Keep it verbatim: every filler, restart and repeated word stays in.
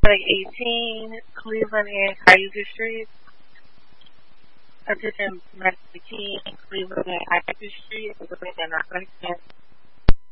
like eighteen, Cleveland and Cayuga Street. I took him back to eighteen, Cleveland and Cayuga Street. It was like an